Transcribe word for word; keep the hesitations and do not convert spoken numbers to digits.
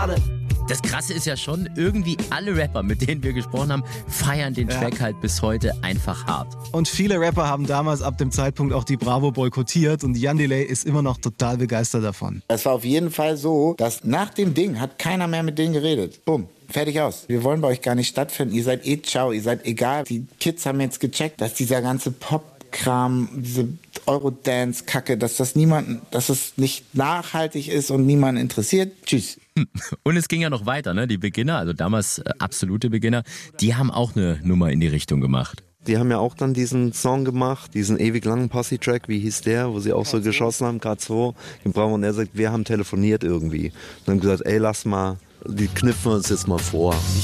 Das Krasse ist ja schon, irgendwie alle Rapper, mit denen wir gesprochen haben, feiern den Track ja. halt bis heute einfach hart. Und viele Rapper haben damals ab dem Zeitpunkt auch die Bravo boykottiert und Jan Delay ist immer noch total begeistert davon. Es war auf jeden Fall so, dass nach dem Ding hat keiner mehr mit denen geredet. Bumm. Fertig aus. Wir wollen bei euch gar nicht stattfinden. Ihr seid eh ciao, ihr seid egal. Die Kids haben jetzt gecheckt, dass dieser ganze Pop-Kram, diese Eurodance-Kacke, dass das niemanden, dass es nicht nachhaltig ist und niemanden interessiert. Tschüss. Und es ging ja noch weiter, ne? Die Beginner, also damals äh, absolute Beginner, die haben auch eine Nummer in die Richtung gemacht. Die haben ja auch dann diesen Song gemacht, diesen ewig langen Posse-Track, wie hieß der, wo sie auch so geschossen haben, gerade so. Und er sagt, wir haben telefoniert irgendwie. Und haben gesagt, ey, lass mal, die kniffen wir uns jetzt mal vor.